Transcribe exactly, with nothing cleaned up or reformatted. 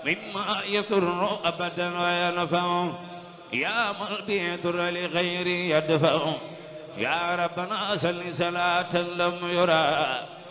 مما يسر أبدا وينفع يا من بيدر لغيري يدفع يا ربنا صل صلاة لم يرى